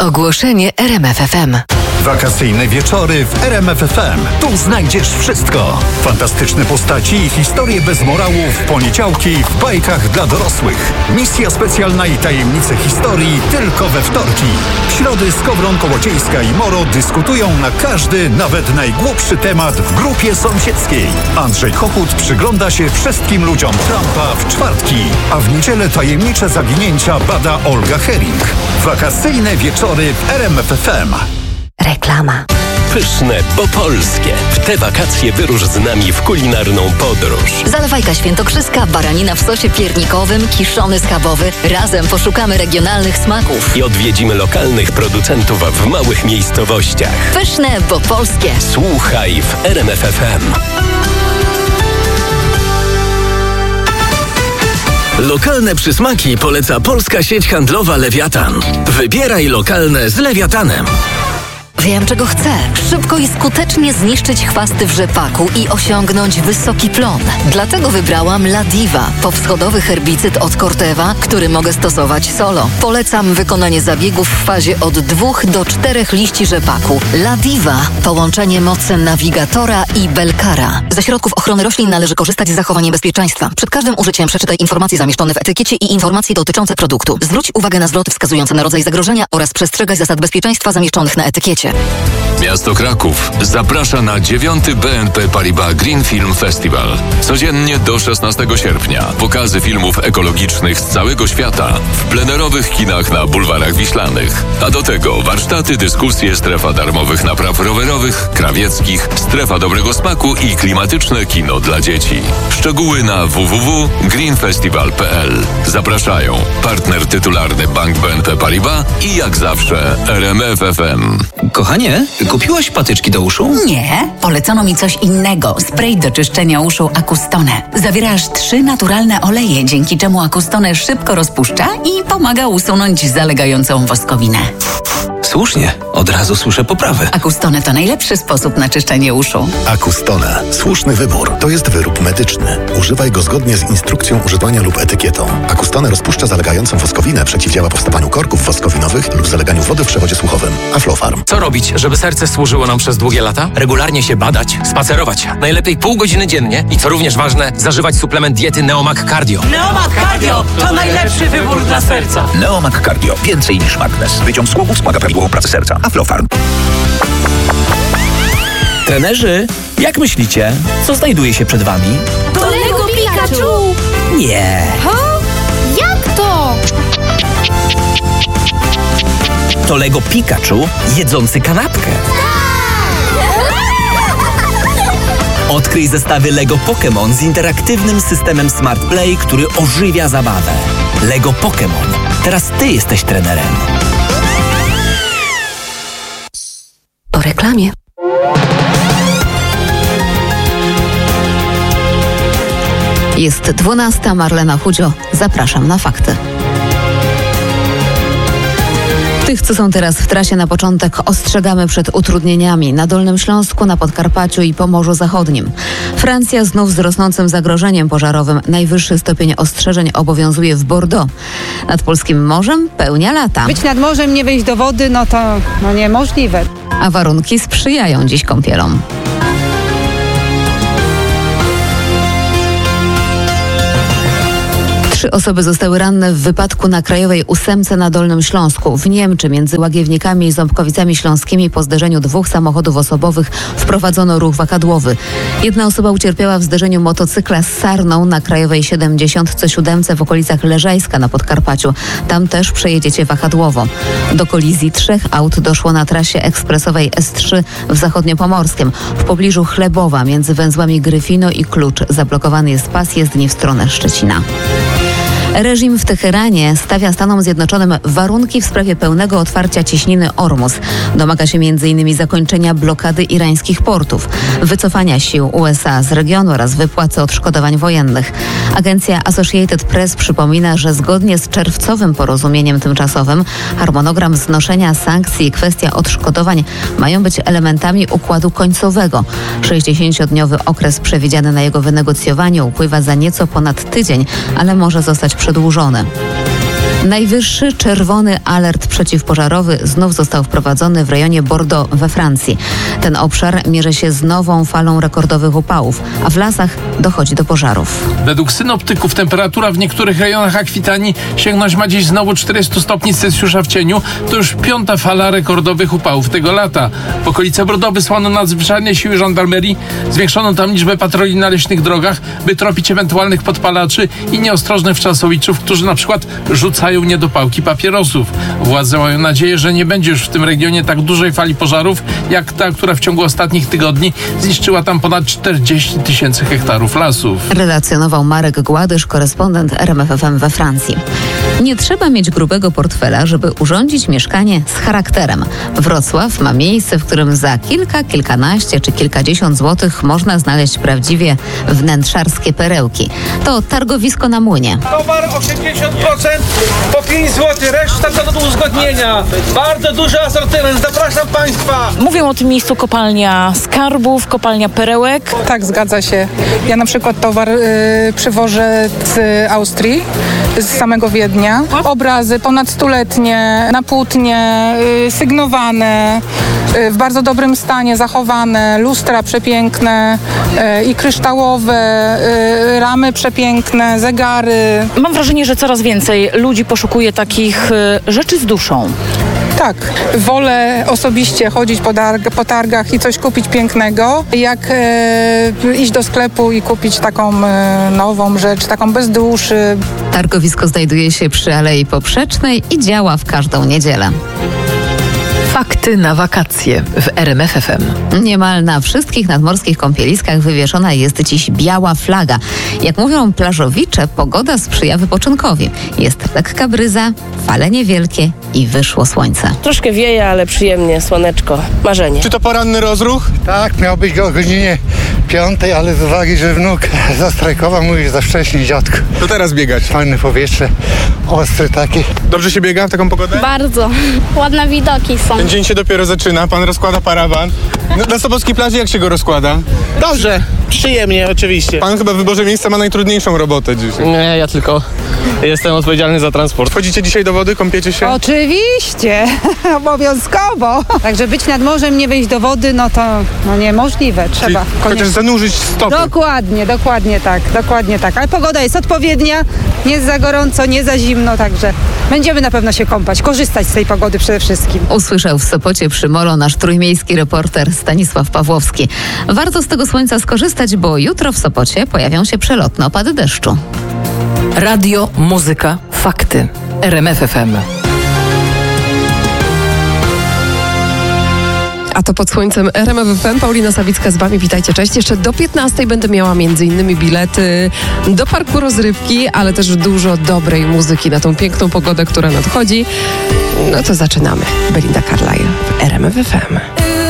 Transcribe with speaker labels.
Speaker 1: Ogłoszenie RMF FM.
Speaker 2: Wakacyjne wieczory w RMF FM. Tu znajdziesz wszystko. Fantastyczne postaci i historie bez morału w poniedziałki w bajkach dla dorosłych. Misja specjalna i tajemnice historii tylko we wtorki. W środy Skowron, Kołodziejska i Moro dyskutują na każdy, nawet najgłupszy temat w grupie sąsiedzkiej. Andrzej Kochut przygląda się wszystkim ludziom Trumpa w czwartki, a w niedzielę tajemnicze zaginięcia bada Olga Hering. Wakacyjne wieczory w RMF FM.
Speaker 1: Reklama.
Speaker 3: Pyszne po polskie. W te wakacje wyrusz z nami w kulinarną podróż.
Speaker 4: Zalewajka świętokrzyska, baranina w sosie piernikowym, kiszony schabowy. Razem poszukamy regionalnych smaków.
Speaker 3: I odwiedzimy lokalnych producentów w małych miejscowościach.
Speaker 4: Pyszne po polskie.
Speaker 3: Słuchaj w RMF FM. Lokalne przysmaki poleca polska sieć handlowa Lewiatan. Wybieraj lokalne z Lewiatanem.
Speaker 4: Wiem, czego chcę. Szybko i skutecznie zniszczyć chwasty w rzepaku i osiągnąć wysoki plon. Dlatego wybrałam La Diva, powschodowy herbicyd od Corteva, który mogę stosować solo. Polecam wykonanie zabiegów w fazie od 2 do 4 liści rzepaku. La Diva, połączenie mocy Navigatora i Belcara. Ze środków ochrony roślin należy korzystać z zachowaniem bezpieczeństwa. Przed każdym użyciem przeczytaj informacje zamieszczone w etykiecie i informacje dotyczące produktu. Zwróć uwagę na zwroty wskazujące na rodzaj zagrożenia oraz przestrzegaj zasad bezpieczeństwa zamieszczonych na etykiecie.
Speaker 5: Miasto Kraków zaprasza na 9. BNP Paribas Green Film Festival. Codziennie do 16 sierpnia pokazy filmów ekologicznych z całego świata w plenerowych kinach na bulwarach wiślanych. A do tego warsztaty, dyskusje, strefa darmowych napraw rowerowych, krawieckich, strefa dobrego smaku i klimatyczne kino dla dzieci. Szczegóły na www.greenfestival.pl. Zapraszają partner tytularny Bank BNP Paribas i jak zawsze RMF FM.
Speaker 6: Kochanie, kupiłaś patyczki do uszu?
Speaker 7: Nie, polecono mi coś innego. Spray do czyszczenia uszu Acustone. Zawiera aż 3 naturalne oleje, dzięki czemu Acustone szybko rozpuszcza i pomaga usunąć zalegającą woskowinę.
Speaker 6: Słusznie, od razu słyszę poprawę.
Speaker 7: Acustone to najlepszy sposób na czyszczenie uszu.
Speaker 8: Acustone. Słuszny wybór. To jest wyrób medyczny. Używaj go zgodnie z instrukcją używania lub etykietą. Acustone rozpuszcza zalegającą woskowinę, przeciwdziała powstawaniu korków woskowinowych lub zaleganiu wody w przewodzie słuchowym. Aflofarm.
Speaker 9: Co robić, żeby serce służyło nam przez długie lata? Regularnie się badać, spacerować. Najlepiej pół godziny dziennie i co również ważne, zażywać suplement diety Neomag Cardio.
Speaker 10: Neomag Cardio to najlepszy wybór dla serca.
Speaker 11: Neomag Cardio. Więcej niż magnes. Wyciąg z głowów wspomaga prawidłową pracę serca. Aflofarm.
Speaker 6: Trenerzy, jak myślicie, co znajduje się przed wami?
Speaker 12: To Lego Pikachu!
Speaker 6: Nie.
Speaker 12: Jak to?
Speaker 6: To Lego Pikachu jedzący kanapkę. Odkryj zestawy Lego Pokémon z interaktywnym systemem Smart Play, który ożywia zabawę. Lego Pokémon. Teraz ty jesteś trenerem.
Speaker 1: Po reklamie.
Speaker 13: Jest 12. Marlena Chudzio. Zapraszam na fakty. Tych, co są teraz w trasie, na początek ostrzegamy przed utrudnieniami na Dolnym Śląsku, na Podkarpaciu i Pomorzu Zachodnim. Francja znów z rosnącym zagrożeniem pożarowym. Najwyższy stopień ostrzeżeń obowiązuje w Bordeaux. Nad polskim morzem pełnia lata.
Speaker 14: Być nad morzem, nie wejść do wody, to niemożliwe.
Speaker 13: A warunki sprzyjają dziś kąpielom. Trzy osoby zostały ranne w wypadku na Krajowej 8 na Dolnym Śląsku. W Niemczy między Łagiewnikami i Ząbkowicami Śląskimi po zderzeniu 2 samochodów osobowych wprowadzono ruch wahadłowy. Jedna osoba ucierpiała w zderzeniu motocykla z sarną na Krajowej 70C7 w okolicach Leżajska na Podkarpaciu. Tam też przejedziecie wahadłowo. Do kolizji 3 aut doszło na trasie ekspresowej S3 w Zachodniopomorskiem. W pobliżu Chlebowa między węzłami Gryfino i Klucz zablokowany jest pas jezdni w stronę Szczecina. Reżim w Teheranie stawia Stanom Zjednoczonym warunki w sprawie pełnego otwarcia cieśniny Ormus. Domaga się m.in. zakończenia blokady irańskich portów, wycofania sił USA z regionu oraz wypłaty odszkodowań wojennych. Agencja Associated Press przypomina, że zgodnie z czerwcowym porozumieniem tymczasowym harmonogram znoszenia sankcji i kwestia odszkodowań mają być elementami układu końcowego. 60-dniowy okres przewidziany na jego wynegocjowanie upływa za nieco ponad tydzień, ale może zostać przedłużony. Najwyższy czerwony alert przeciwpożarowy znów został wprowadzony w rejonie Bordeaux we Francji. Ten obszar mierzy się z nową falą rekordowych upałów, a w lasach dochodzi do pożarów.
Speaker 15: Według synoptyków temperatura w niektórych rejonach Akwitanii sięgnąć ma dziś znowu 40 stopni Celsjusza w cieniu. To już 5. fala rekordowych upałów tego lata. W okolice Bordeaux wysłano nadzwyczajne siły żandarmerii. Zwiększono tam liczbę patroli na leśnych drogach, by tropić ewentualnych podpalaczy i nieostrożnych wczasowiczów, którzy na przykład rzucają niedopałki papierosów. Władze mają nadzieję, że nie będzie już w tym regionie tak dużej fali pożarów, jak ta, która w ciągu ostatnich tygodni zniszczyła tam ponad 40 000 hektarów lasów.
Speaker 13: Relacjonował Marek Gładysz, korespondent RMFFM we Francji. Nie trzeba mieć grubego portfela, żeby urządzić mieszkanie z charakterem. Wrocław ma miejsce, w którym za kilkanaście czy kilkadziesiąt złotych można znaleźć prawdziwie wnętrzarskie perełki. To targowisko na Młynie.
Speaker 16: Towar 80%, po 5 zł, reszta do uzgodnienia. Bardzo duży asortyment, zapraszam Państwa.
Speaker 17: Mówią o tym miejscu kopalnia skarbów, kopalnia perełek.
Speaker 14: Tak, zgadza się. Ja na przykład towar przywożę z Austrii, z samego Wiednia. Obrazy ponad stuletnie, na płótnie, sygnowane, w bardzo dobrym stanie, zachowane, lustra przepiękne i kryształowe, ramy przepiękne, zegary.
Speaker 17: Mam wrażenie, że coraz więcej ludzi poszukuje takich rzeczy z duszą.
Speaker 14: Tak, wolę osobiście chodzić po targach i coś kupić pięknego, jak iść do sklepu i kupić taką nową rzecz, taką bez duszy.
Speaker 13: Targowisko znajduje się przy Alei Poprzecznej i działa w każdą niedzielę.
Speaker 1: Fakty na wakacje w RMF FM.
Speaker 13: Niemal na wszystkich nadmorskich kąpieliskach wywieszona jest dziś biała flaga. Jak mówią plażowicze, pogoda sprzyja wypoczynkowi. Jest lekka bryza, fale niewielkie i wyszło słońce.
Speaker 18: Troszkę wieje, ale przyjemnie, słoneczko, marzenie.
Speaker 19: Czy to poranny rozruch?
Speaker 20: Tak, miał być o godzinie 5, ale z uwagi, że wnuk zastrajkował, mówi, że za wcześnie, dziadku.
Speaker 19: To teraz biegać.
Speaker 20: Fajne powietrze, ostry taki.
Speaker 19: Dobrze się biega w taką pogodę?
Speaker 12: Bardzo. Ładne widoki są.
Speaker 19: Ten dzień się dopiero zaczyna, pan rozkłada parawan. Na Sopockiej plaży jak się go rozkłada?
Speaker 21: Dobrze, przyjemnie oczywiście.
Speaker 19: Pan chyba w wyborze miejsca ma najtrudniejszą robotę dzisiaj.
Speaker 21: Nie, ja tylko jestem odpowiedzialny za transport.
Speaker 19: Wchodzicie dzisiaj do wody, kąpiecie się?
Speaker 14: Oczywiście, obowiązkowo. Także być nad morzem, nie wejść do wody, no to niemożliwe. Trzeba.
Speaker 19: Chociaż zanurzyć stopy.
Speaker 14: Dokładnie tak. Ale pogoda jest odpowiednia, nie jest za gorąco, nie za zimno, także będziemy na pewno się kąpać, korzystać z tej pogody przede wszystkim.
Speaker 13: Usłyszał w Sopocie przy molo nasz trójmiejski reporter Stanisław Pawłowski. Warto z tego słońca skorzystać, bo jutro w Sopocie pojawią się przelotne opady deszczu.
Speaker 1: Radio, muzyka, fakty. RMF FM.
Speaker 22: A to pod słońcem RMF FM. Paulina Sawicka z Wami. Witajcie, cześć. Jeszcze do 15 będę miała m.in. bilety do parku rozrywki, ale też dużo dobrej muzyki na tą piękną pogodę, która nadchodzi. No to zaczynamy. Belinda Carlisle w RMF FM.